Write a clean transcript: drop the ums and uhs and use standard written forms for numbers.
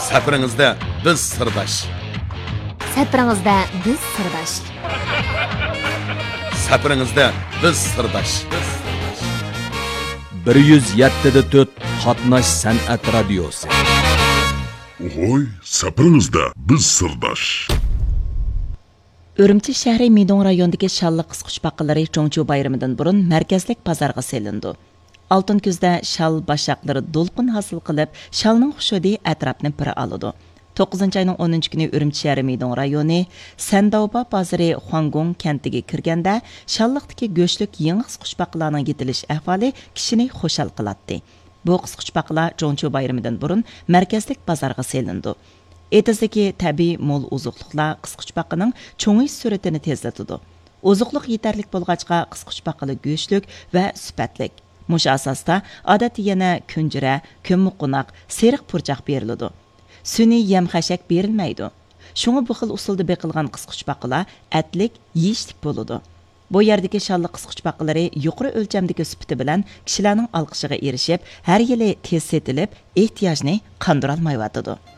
Safiringizda biz sirdosh. Safiringizda biz sirdosh. Safiringizda biz sirdosh. 107.4 Qatnash san'at radiosi. Oy, safiringizda biz sirdosh. Urumchi shahri Midon rayonidagi shalliq qisqichbaqilari Cho'ngchu bayramidan burun markazlik bozorga selindi. Altın kuzda shal bashaqlari do'lqin hosil qilib, shalning xushudi atrofni pira oladi. 9-ayning 10-kuni Urumchi shahri Midon rayoni Sandauba bozori Xuangong kentiga kirganda shalliqdagi go'shlik yangi qisqichbaqlarning yetilish ahvoli kishini xushal qiladi. Bu qisqichbaqlar Cho'ngchu bayramidan burun markazlik bozorga selindi. Etizdagi tabiiy mo'l uzuqliqlar qisqichbaqining cho'ngish sur'atini tezlatadi. Uzuqliq yetarlik bo'lg'achqa qisqichbaqili go'shlik va sifatlik. Mush asosda odatda yana kunjira, ko'mmuqunaq, seriq purchaq beriladi. Sun'iy yem-xashak berilmaydi. Shunga bu xil usulda beqilgan qisqichbaqilar atlik, yeyishlik bo'ladi. Bu yerdagi shalliq qisqichbaqilari yuqori o'lchamdagi sifati bilan kishilarning olqishiga erishib, har yili tez setilib, ehtiyojni qondira olmayotdi.